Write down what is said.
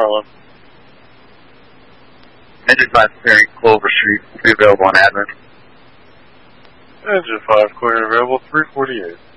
Harlem. Engine 5 clearing Clover Street. Will be available on admin. Engine 5 clearing available 348.